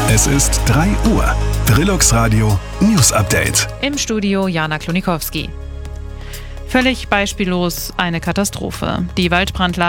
Es ist 3 Uhr. Trilux Radio News Update. Im Studio Jana Klonikowski. Völlig beispiellos eine Katastrophe. Die Waldbrandlage